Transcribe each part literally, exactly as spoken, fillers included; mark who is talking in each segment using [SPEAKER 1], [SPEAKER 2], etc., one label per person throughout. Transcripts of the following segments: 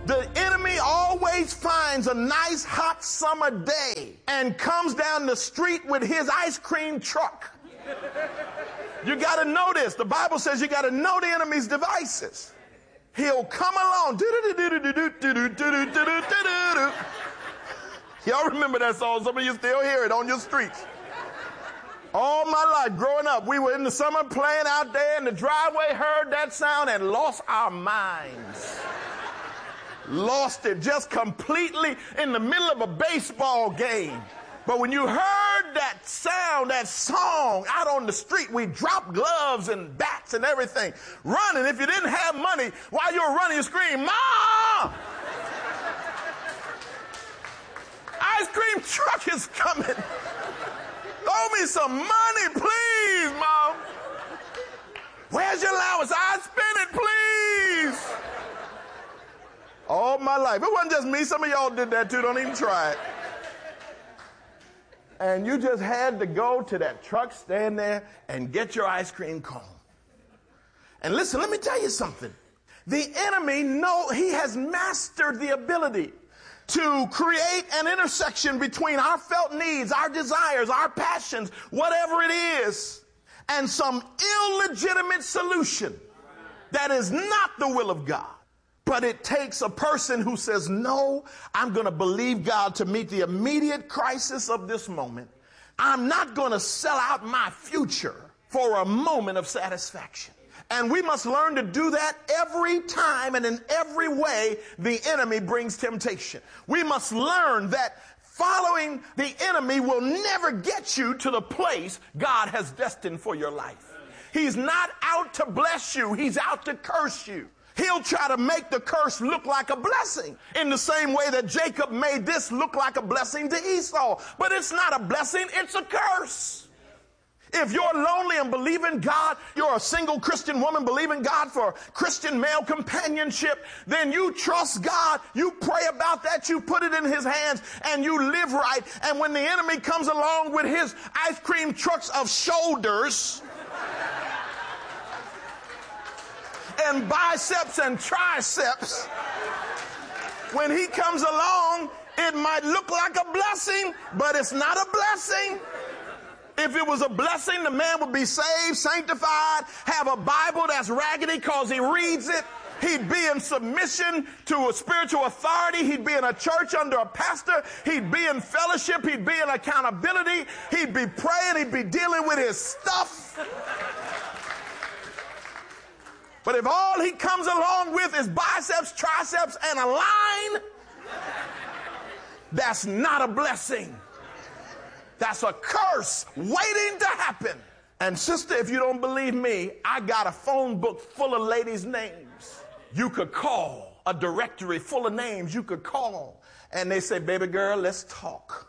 [SPEAKER 1] The enemy always finds a nice hot summer day and comes down the street with his ice cream truck. You got to know this. The Bible says you got to know the enemy's devices. He'll come along. Y'all remember that song? Some of you still hear it on your streets. All my life growing up, we were in the summer playing out there in the driveway, heard that sound and lost our minds. Lost it just completely in the middle of a baseball game. But when you heard that sound, that song out on the street, we dropped gloves and bats and everything. Running. If you didn't have money, while you were running, you screamed, "Mom! Ice cream truck is coming. Throw me some money, please, Mom. Where's your allowance? I spend it, please." All my life. It wasn't just me. Some of y'all did that too. Don't even try it. And you just had to go to that truck stand there and get your ice cream cone. And listen, let me tell you something. The enemy, know he has mastered the ability to create an intersection between our felt needs, our desires, our passions, whatever it is, and some illegitimate solution that is not the will of God. But it takes a person who says, no, I'm going to believe God to meet the immediate crisis of this moment. I'm not going to sell out my future for a moment of satisfaction. And we must learn to do that every time and in every way the enemy brings temptation. We must learn that following the enemy will never get you to the place God has destined for your life. He's not out to bless you. He's out to curse you. He'll try to make the curse look like a blessing in the same way that Jacob made this look like a blessing to Esau. But it's not a blessing, it's a curse. If you're lonely and believe in God, you're a single Christian woman believing God for Christian male companionship, then you trust God, you pray about that, you put it in his hands, and you live right. And when the enemy comes along with his ice cream trucks of shoulders and biceps and triceps, when he comes along, it might look like a blessing, but it's not a blessing. If it was a blessing, the man would be saved, sanctified, have a Bible that's raggedy because he reads it. He'd be in submission to a spiritual authority. He'd be in a church under a pastor. He'd be in fellowship. He'd be in accountability. He'd be praying. He'd be dealing with his stuff. But if all he comes along with is biceps, triceps, and a line, that's not a blessing. That's a curse waiting to happen. And sister, if you don't believe me, I got a phone book full of ladies' names. You could call, a directory full of names you could call. And they say, baby girl, let's talk.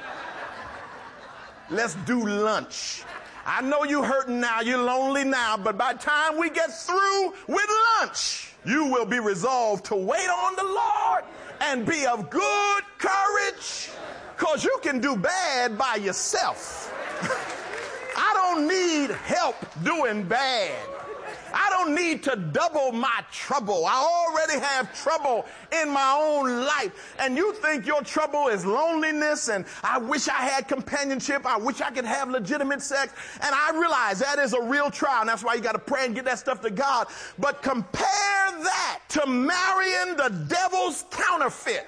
[SPEAKER 1] Let's do lunch. I know you're hurting now, you're lonely now, but by the time we get through with lunch, you will be resolved to wait on the Lord and be of good courage, because you can do bad by yourself. I don't need help doing bad. I don't need to double my trouble. I already have trouble in my own life. And you think your trouble is loneliness and I wish I had companionship. I wish I could have legitimate sex. And I realize that is a real trial. And that's why you got to pray and get that stuff to God. But compare that to marrying the devil's counterfeit.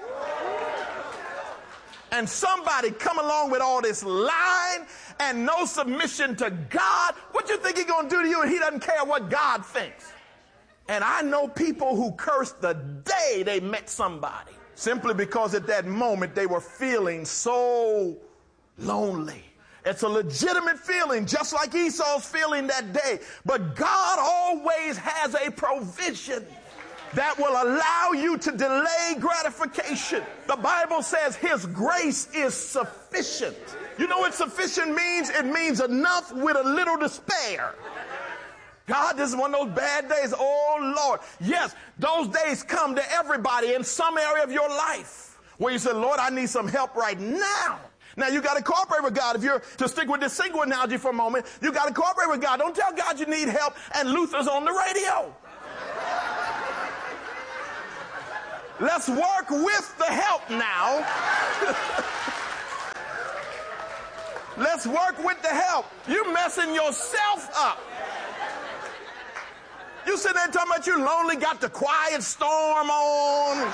[SPEAKER 1] And somebody come along with all this lying and no submission to God. What you think he's going to do to you? And he doesn't care what God thinks. And I know people who cursed the day they met somebody simply because at that moment they were feeling so lonely. It's a legitimate feeling, just like Esau's feeling that day. But God always has a provision that will allow you to delay gratification. The Bible says his grace is sufficient. You know what sufficient means? It means enough with a little to spare. God, this is one of those bad days. Oh, Lord. Yes, those days come to everybody in some area of your life where you say, Lord, I need some help right now. Now, you got to cooperate with God. If you're to stick with this single analogy for a moment, you got to cooperate with God. Don't tell God you need help and Luther's on the radio. Let's work with the help now. Let's work with the help. You're messing yourself up. You sitting there talking about you lonely, got the quiet storm on.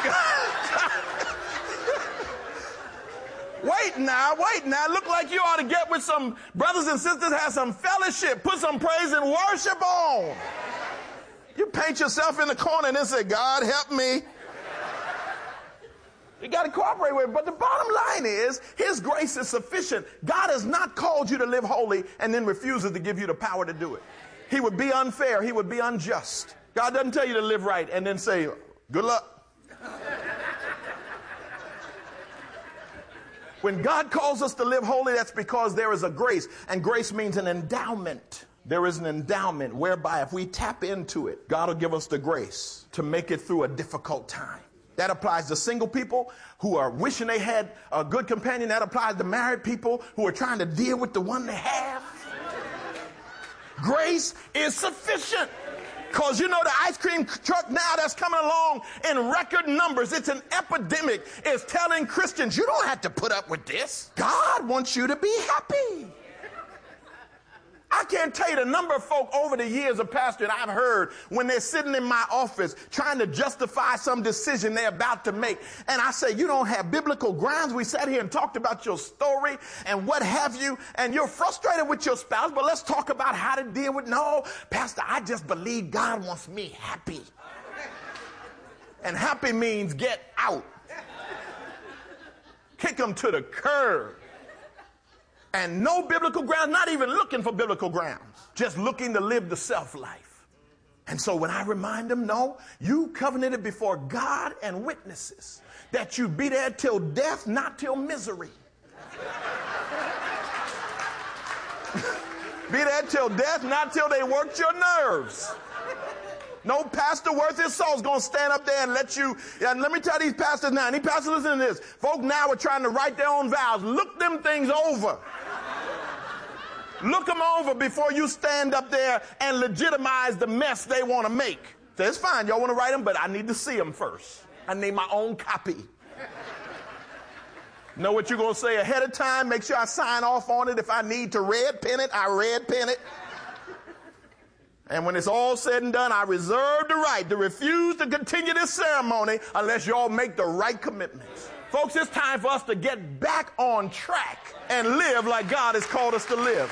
[SPEAKER 1] Wait now, wait now. Look like you ought to get with some brothers and sisters, have some fellowship, put some praise and worship on. You paint yourself in the corner and then say, God, help me. You got to cooperate with it. But the bottom line is, his grace is sufficient. God has not called you to live holy and then refuses to give you the power to do it. He would be unfair. He would be unjust. God doesn't tell you to live right and then say, good luck. When God calls us to live holy, that's because there is a grace. And grace means an endowment. There is an endowment whereby if we tap into it, God will give us the grace to make it through a difficult time. That applies to single people who are wishing they had a good companion. That applies to married people who are trying to deal with the one they have. Grace is sufficient. Because you know the ice cream truck now that's coming along in record numbers, it's an epidemic, is telling Christians, you don't have to put up with this. God wants you to be happy. I can't tell you the number of folk over the years of pastoring I've heard when they're sitting in my office trying to justify some decision they're about to make. And I say, you don't have biblical grounds. We sat here and talked about your story and what have you, and you're frustrated with your spouse, but let's talk about how to deal with, no, Pastor, I just believe God wants me happy. And happy means get out. Kick them to the curb. And no biblical grounds, not even looking for biblical grounds, just looking to live the self-life. And so when I remind them, no, you covenanted before God and witnesses that you'd be there till death, not till misery. Be there till death, not till they worked your nerves. No pastor worth his soul is going to stand up there and let you, and let me tell these pastors now, and these pastors listen to this, folk now are trying to write their own vows. Look them things over. Look them over before you stand up there and legitimize the mess they want to make. So it's fine, y'all want to write them, but I need to see them first. I need my own copy. Know what you're going to say ahead of time. Make sure I sign off on it. If I need to red pen it, I red pen it. And when it's all said and done, I reserve the right to refuse to continue this ceremony unless y'all make the right commitments. Folks, it's time for us to get back on track and live like God has called us to live.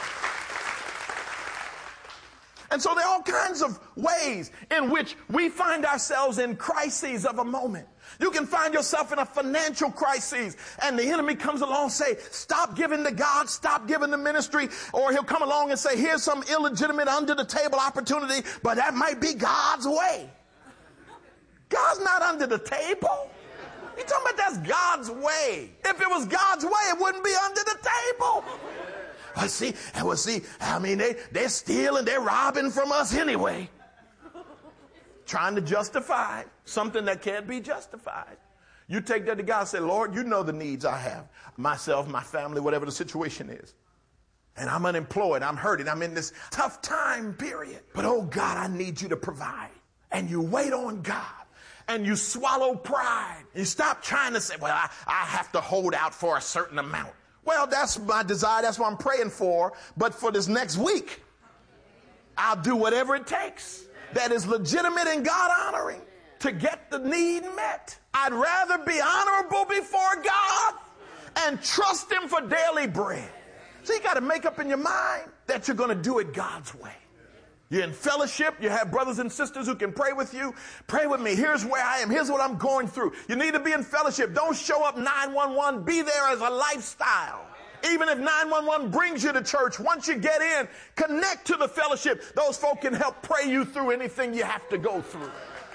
[SPEAKER 1] And so there are all kinds of ways in which we find ourselves in crises of a moment. You can find yourself in a financial crisis, and the enemy comes along and say, stop giving to God, stop giving to ministry. Or he'll come along and say, here's some illegitimate under-the-table opportunity, but that might be God's way. God's not under the table. You're talking about that's God's way. If it was God's way, it wouldn't be under the table. I see, and we'll see, I mean, they, they're stealing, they're robbing from us anyway. Trying to justify something that can't be justified. You take that to God and say, Lord, you know the needs I have, myself, my family, whatever the situation is. And I'm unemployed, I'm hurting, I'm in this tough time period. But oh God, I need you to provide. And you wait on God. And you swallow pride. You stop trying to say, well, I, I have to hold out for a certain amount. Well, that's my desire. That's what I'm praying for. But for this next week, I'll do whatever it takes that is legitimate and God honoring to get the need met. I'd rather be honorable before God and trust him for daily bread. So you got to make up in your mind that you're going to do it God's way. You're in fellowship. You have brothers and sisters who can pray with you. Pray with me. Here's where I am. Here's what I'm going through. You need to be in fellowship. Don't show up nine one one. Be there as a lifestyle. Even if nine one one brings you to church, once you get in, connect to the fellowship. Those folk can help pray you through anything you have to go through.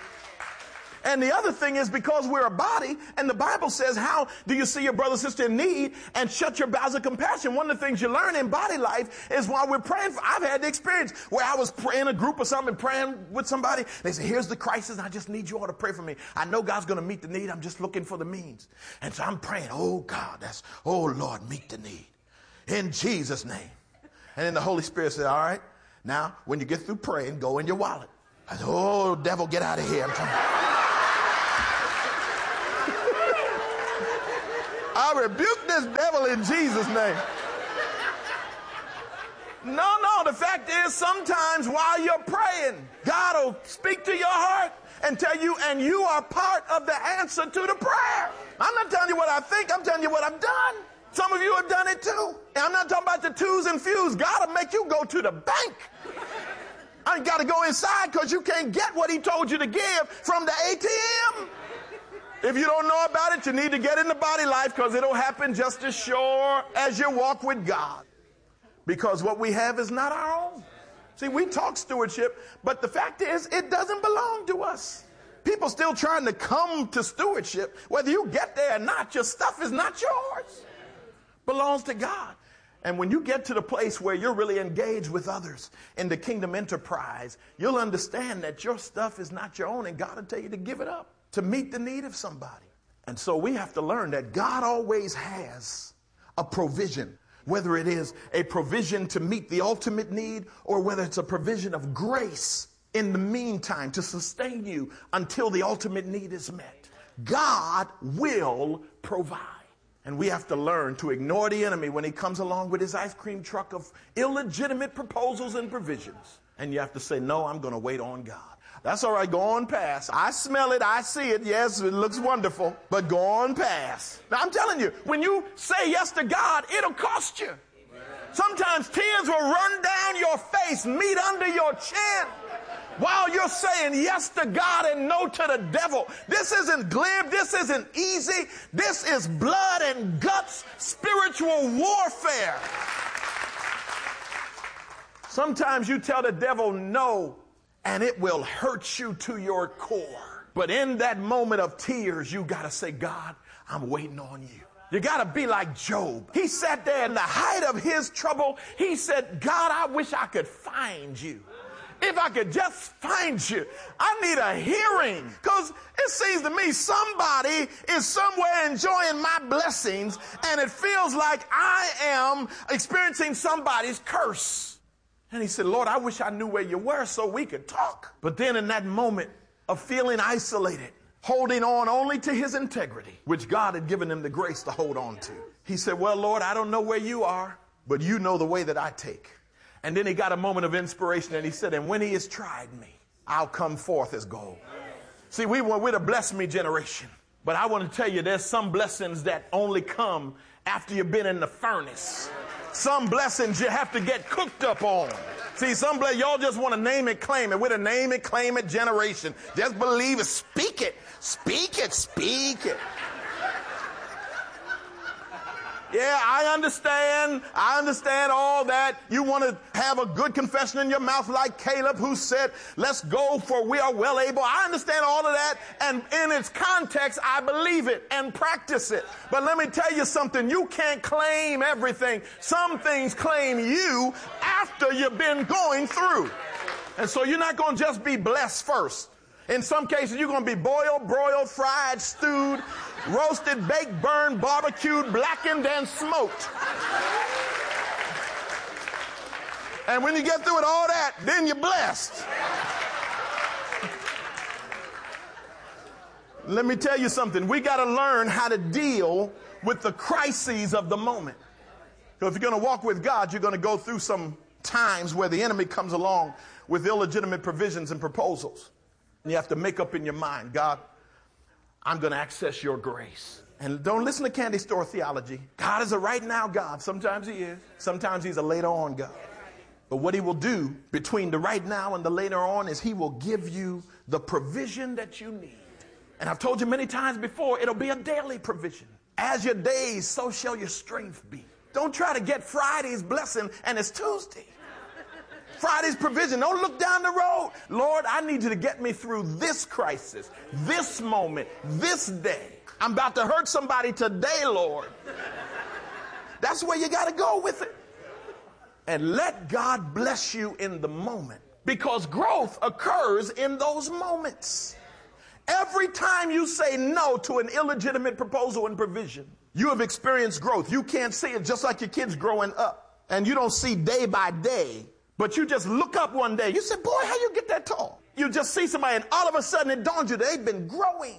[SPEAKER 1] And the other thing is because we're a body, and the Bible says, how do you see your brother or sister in need and shut your bowels of compassion? One of the things you learn in body life is while we're praying for, I've had the experience where I was praying in a group or something, praying with somebody. They say, here's the crisis. I just need you all to pray for me. I know God's going to meet the need. I'm just looking for the means. And so I'm praying, oh God, that's, oh Lord, meet the need in Jesus' name. And then the Holy Spirit said, all right, now when you get through praying, go in your wallet. I said, oh, devil, get out of here. I'm trying to... I rebuke this devil in Jesus' name. No, no, the fact is sometimes while you're praying, God will speak to your heart and tell you, and you are part of the answer to the prayer. I'm not telling you what I think, I'm telling you what I've done. Some of you have done it too. And I'm not talking about the twos and fews. God will make you go to the bank. I got to go inside because you can't get what he told you to give from the A T M. If you don't know about it, you need to get in the body life because it'll happen just as sure as you walk with God. Because what we have is not our own. See, we talk stewardship, but the fact is it doesn't belong to us. People still trying to come to stewardship. Whether you get there or not, your stuff is not yours. Belongs to God. And when you get to the place where you're really engaged with others in the kingdom enterprise, you'll understand that your stuff is not your own and God will tell you to give it up to meet the need of somebody. And so we have to learn that God always has a provision, whether it is a provision to meet the ultimate need or whether it's a provision of grace in the meantime to sustain you until the ultimate need is met. God will provide. And we have to learn to ignore the enemy when he comes along with his ice cream truck of illegitimate proposals and provisions. And you have to say, no, I'm going to wait on God. That's all right. Go on past. I smell it. I see it. Yes, it looks wonderful. But go on past. Now, I'm telling you, when you say yes to God, it'll cost you. Sometimes tears will run down your face, meet under your chin, while you're saying yes to God and no to the devil. This isn't glib. This isn't easy. This is blood and guts, spiritual warfare. Sometimes you tell the devil no, and it will hurt you to your core. But in that moment of tears, you got to say, God, I'm waiting on you. You got to be like Job. He sat there in the height of his trouble. He said, God, I wish I could find you. If I could just find you. I need a hearing. Because it seems to me somebody is somewhere enjoying my blessings and it feels like I am experiencing somebody's curse. And he said, Lord, I wish I knew where you were so we could talk. But then in that moment of feeling isolated, holding on only to his integrity, which God had given him the grace to hold on to, he said, well, Lord, I don't know where you are, but you know the way that I take. And then he got a moment of inspiration and he said, and when he has tried me, I'll come forth as gold. See, we were, we're the bless me generation. But I want to tell you, there's some blessings that only come after you've been in the furnace. Some blessings you have to get cooked up on. See, some blessings, y'all just want to name it, claim it. We're the name it, claim it generation. Just believe it, speak it, speak it, speak it. Yeah, I understand. I understand all that. You want to have a good confession in your mouth like Caleb who said, let's go for we are well able. I understand all of that. And in its context, I believe it and practice it. But let me tell you something. You can't claim everything. Some things claim you after you've been going through. And so you're not going to just be blessed first. In some cases, you're going to be boiled, broiled, fried, stewed, roasted, baked, burned, barbecued, blackened, and smoked. And when you get through with all that, then you're blessed. Let me tell you something. We got to learn how to deal with the crises of the moment. So if you're going to walk with God, you're going to go through some times where the enemy comes along with illegitimate provisions and proposals. And you have to make up in your mind, God, I'm going to access your grace. And don't listen to candy store theology. God is a right now God. Sometimes he is. Sometimes he's a later on God. But what he will do between the right now and the later on is he will give you the provision that you need. And I've told you many times before, it'll be a daily provision. As your days, so shall your strength be. Don't try to get Friday's blessing and it's Tuesday. Friday's provision. Don't look down the road. Lord, I need you to get me through this crisis, this moment, this day. I'm about to hurt somebody today, Lord. That's where you got to go with it. And let God bless you in the moment, because growth occurs in those moments. Every time you say no to an illegitimate proposal and provision, you have experienced growth. You can't see it, just like your kids growing up. And you don't see day by day. But you just look up one day. You say, boy, how you get that tall? You just see somebody and all of a sudden it dawns you they've been growing.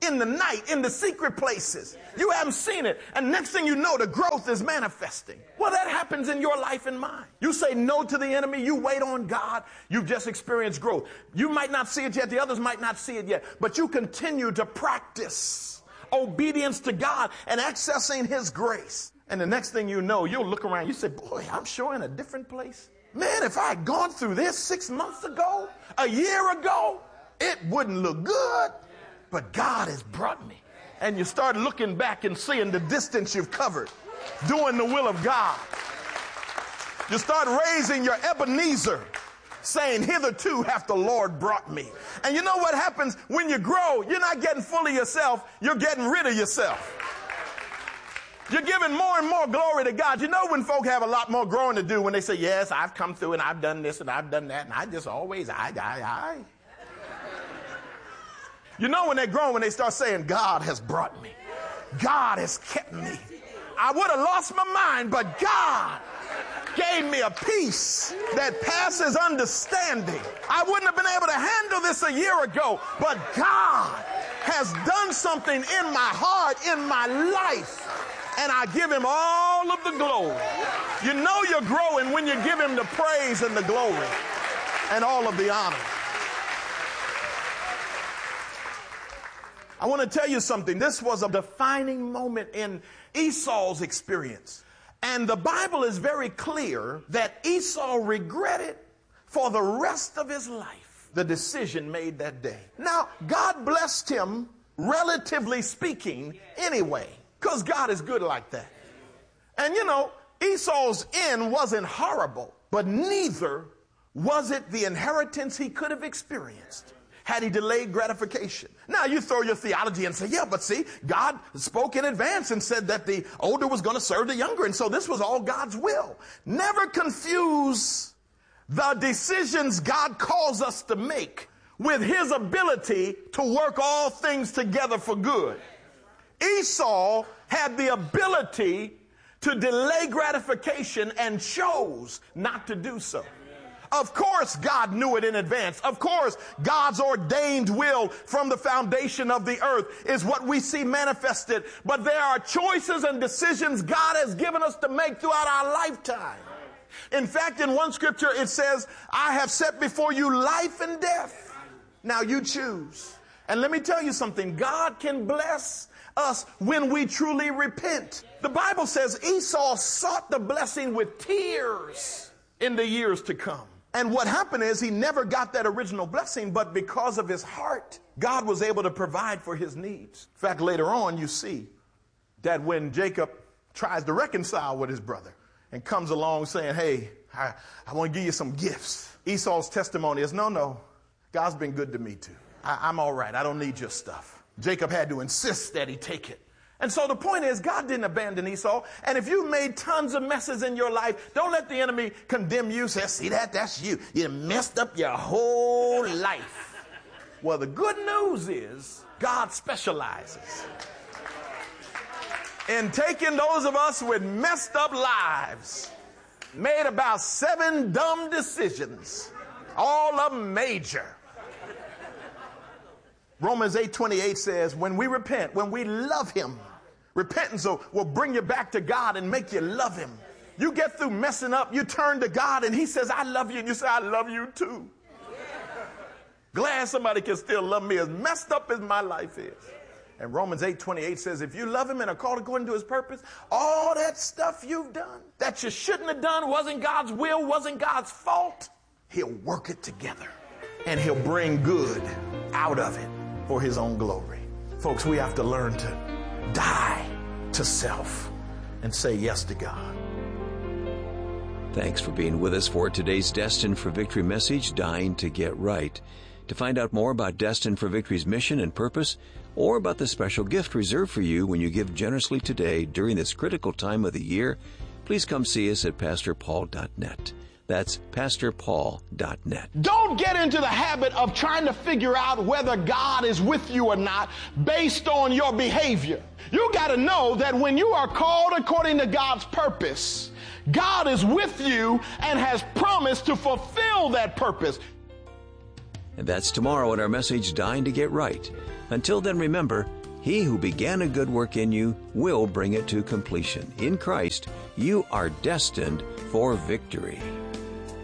[SPEAKER 1] in the night, in the secret places. You haven't seen it. And next thing you know, the growth is manifesting. Well, that happens in your life and mine. You say no to the enemy. You wait on God. You've just experienced growth. You might not see it yet. The others might not see it yet. But you continue to practice obedience to God and accessing his grace. And the next thing you know, you'll look around. You say, boy, I'm sure in a different place. Man, if I had gone through this six months ago, a year ago, it wouldn't look good. But God has brought me. And you start looking back and seeing the distance you've covered, doing the will of God. You start raising your Ebenezer, saying, hitherto hath the Lord brought me. And you know what happens when you grow? You're not getting full of yourself. You're getting rid of yourself. You're giving more and more glory to God. You know when folk have a lot more growing to do, when they say, yes, I've come through and I've done this and I've done that, and I just always, I, I, I. You know when they grow, when they start saying, God has brought me. God has kept me. I would have lost my mind, but God gave me a peace that passes understanding. I wouldn't have been able to handle this a year ago, but God has done something in my heart, in my life, and I give him all of the glory. You know you're growing when you give him the praise and the glory and all of the honor. I want to tell you something. This was a defining moment in Esau's experience. And the Bible is very clear that Esau regretted for the rest of his life the decision made that day. Now, God blessed him, relatively speaking, anyway, because God is good like that. And you know, Esau's end wasn't horrible, but neither was it the inheritance he could have experienced had he delayed gratification. Now, you throw your theology and say, yeah, but see, God spoke in advance and said that the older was going to serve the younger, and so this was all God's will. Never confuse the decisions God calls us to make with his ability to work all things together for good. Esau had the ability to delay gratification and chose not to do so. Of course, God knew it in advance. Of course, God's ordained will from the foundation of the earth is what we see manifested. But there are choices and decisions God has given us to make throughout our lifetime. In fact, in one scripture, it says, I have set before you life and death. Now you choose. And let me tell you something. God can bless us when we truly repent. The Bible says Esau sought the blessing with tears in the years to come. And what happened is he never got that original blessing, but because of his heart, God was able to provide for his needs. In fact, later on, you see that when Jacob tries to reconcile with his brother and comes along saying, hey, I, I want to give you some gifts. Esau's testimony is, no, no, God's been good to me too. I, I'm all right. I don't need your stuff. Jacob had to insist that he take it. And so the point is, God didn't abandon Esau. And if you've made tons of messes in your life, don't let the enemy condemn you. Say, see that? That's you. You messed up your whole life. Well, the good news is God specializes in taking those of us with messed up lives, made about seven dumb decisions, all of them major. Romans eight twenty-eight says, when we repent, when we love him, repentance will, will bring you back to God and make you love him. You get through messing up, you turn to God and he says, I love you. And you say, I love you too. Glad somebody can still love me as messed up as my life is. And Romans eight twenty-eight says, if you love him and are called according to his purpose, all that stuff you've done that you shouldn't have done, wasn't God's will, wasn't God's fault, he'll work it together and he'll bring good out of it for his own glory. Folks, we have to learn to die to self and say yes to God.
[SPEAKER 2] Thanks for being with us for today's Destined for Victory message, Dying to Get Right. To find out more about Destined for Victory's mission and purpose, or about the special gift reserved for you when you give generously today during this critical time of the year, please come see us at pastor paul dot net. That's pastor paul dot net.
[SPEAKER 1] Don't get into the habit of trying to figure out whether God is with you or not based on your behavior. You got to know that when you are called according to God's purpose, God is with you and has promised to fulfill that purpose.
[SPEAKER 2] And that's tomorrow in our message, Dying to Get Right. Until then, remember, he who began a good work in you will bring it to completion. In Christ, you are destined for victory.